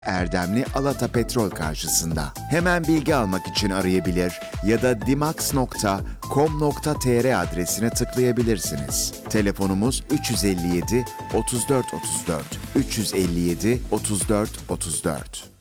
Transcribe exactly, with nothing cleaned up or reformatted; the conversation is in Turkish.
Erdemli Alata Petrol karşısında. Hemen bilgi almak için arayabilir ya da dimax nokta com nokta tr adresine tıklayabilirsiniz. Telefonumuz üç yüz elli yedi otuz dört otuz dört üç yüz elli yedi otuz dört otuz dört.